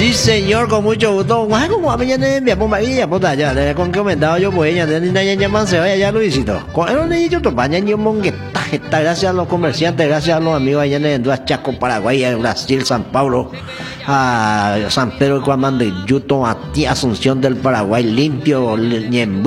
Sí, señor, con mucho gusto. Guay, como a mí ya me envía por María, puta, ya le he comentado yo, pues ella, ya llaman se vaya ya, Luisito. Con él le he dicho, topaña, yo mongueta, gracias a los comerciantes, gracias a los amigos allá en Chaco, Paraguay, en Brasil, San Paulo, a San Pedro de Cuamán de Yuto, a ti Asunción del Paraguay, limpio,